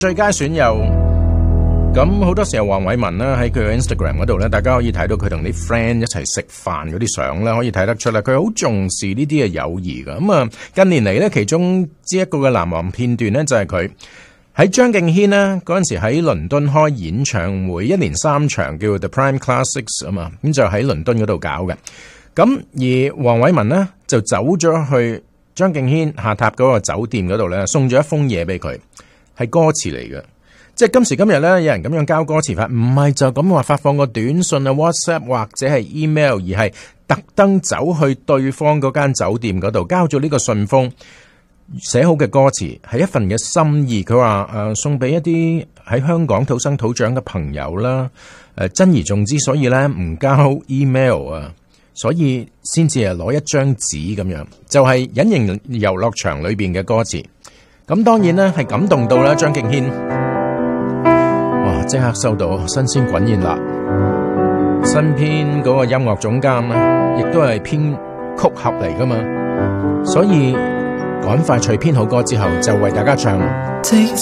最佳損友，咁好多時候黃偉文啦喺佢嘅 Instagram 嗰度咧，大家可以睇到佢同啲 friend 一齊食飯嗰啲相啦，可以睇得出啦，佢好重視呢啲嘅友誼噶。咁啊，近年嚟咧，其中之一個嘅難忘片段咧，就係佢喺張敬軒呢嗰陣時喺倫敦開演唱會，一連3場叫 The Prime Classics 啊嘛，咁就喺倫敦嗰度搞嘅。咁而黃偉文呢，就走咗去張敬軒下榻嗰個酒店嗰度咧，送咗一封嘢俾佢，係歌詞嚟嘅。即係今時今日咧，有人咁樣交歌詞法，唔係就咁話發放個短信啊 WhatsApp 或者係 email， 而係特登走去對方嗰間酒店嗰度交咗呢個信封，寫好嘅歌詞係一份嘅心意。佢話送俾一啲喺香港土生土長嘅朋友啦，珍而重之，所以咧唔交 email 啊，所以先至係攞一張紙咁樣，就係隱形遊樂場裏邊嘅歌詞。咁當然咧係感動到啦張敬軒，哇！即刻收到新鮮滾熱辣，新編嗰個音樂總監咧，亦都係編曲合嚟噶嘛，所以趕快隨編好歌之後就為大家唱。